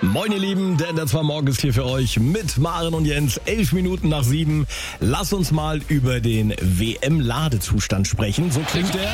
Moin ihr Lieben, der NDR2 Morgen ist hier für euch mit Maren und Jens. 11 Minuten nach 7. Lass uns mal über den WM-Ladezustand sprechen. So klingt er.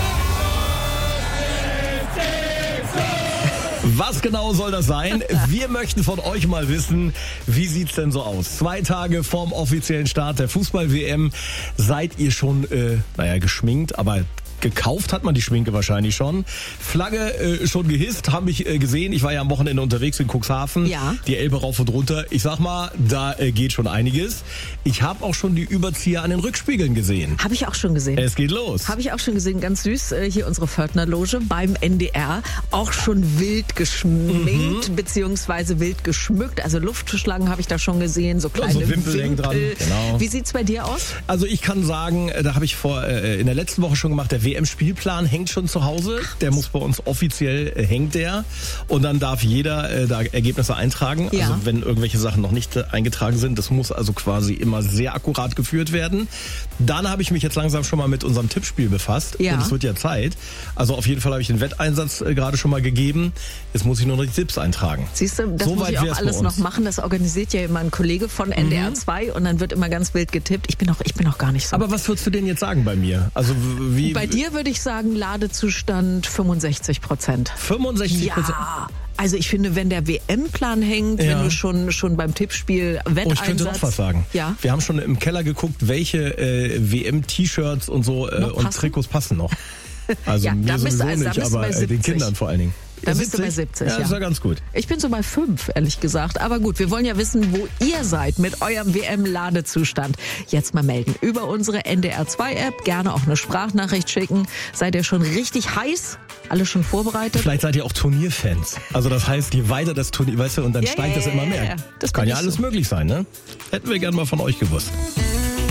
Was genau soll das sein? Wir möchten von euch mal wissen, wie sieht's denn so aus? 2 Tage vorm offiziellen Start der Fußball-WM. Seid ihr schon, geschminkt, aber gekauft hat man die Schminke wahrscheinlich schon. Flagge schon gehisst, haben mich gesehen. Ich war ja am Wochenende unterwegs in Cuxhaven. Ja. Die Elbe rauf und runter. Ich sag mal, da geht schon einiges. Ich habe auch schon die Überzieher an den Rückspiegeln gesehen. Habe ich auch schon gesehen. Es geht los. Habe ich auch schon gesehen, ganz süß. Hier unsere Pförtnerloge beim NDR. Auch schon wild geschminkt, beziehungsweise wild geschmückt. Also Luftschlangen habe ich da schon gesehen, so kleine so Wimpel hängen dran. Genau. Wie sieht's bei dir aus? Also ich kann sagen, da habe ich in der letzten Woche schon gemacht, der WM-Spielplan hängt schon zu Hause. Der muss bei uns offiziell, hängt der. Und dann darf jeder da Ergebnisse eintragen. Ja. Also wenn irgendwelche Sachen noch nicht eingetragen sind. Das muss also quasi immer sehr akkurat geführt werden. Dann habe ich mich jetzt langsam schon mal mit unserem Tippspiel befasst. Ja. Und es wird ja Zeit. Also auf jeden Fall habe ich den Wetteinsatz gerade schon mal gegeben. Jetzt muss ich nur noch die Tipps eintragen. Siehst du, das muss ich auch alles noch machen. Das organisiert ja immer ein Kollege von NDR 2 und dann wird immer ganz wild getippt. Ich bin noch gar nicht so. Aber was würdest du denn jetzt sagen bei mir? Also wie? Bei dir würde ich sagen, Ladezustand 65%. 65%? Ja. Also ich finde, wenn der WM-Plan hängt, wenn du schon beim Tippspiel Wetteinsatz... Oh, ich könnte noch was sagen. Ja? Wir haben schon im Keller geguckt, welche WM-T-Shirts und so und Trikots passen noch. Also ja, mir sowieso da nicht, aber den Kindern vor allen Dingen. Da bist du bei 70, ja. Das ist ja ganz gut. Ich bin so bei 5, ehrlich gesagt. Aber gut, wir wollen ja wissen, wo ihr seid mit eurem WM-Ladezustand. Jetzt mal melden über unsere NDR2-App. Gerne auch eine Sprachnachricht schicken. Seid ihr schon richtig heiß? Alle schon vorbereitet? Vielleicht seid ihr auch Turnierfans. Also das heißt, je weiter das Turnier, weißt du, und dann steigt das immer mehr. Das kann ja so. alles möglich sein, ne? Hätten wir gern mal von euch gewusst.